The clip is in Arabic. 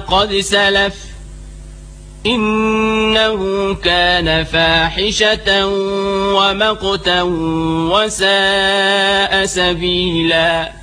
قد سلف إنه كان فاحشة ومقتا وساء سبيلا.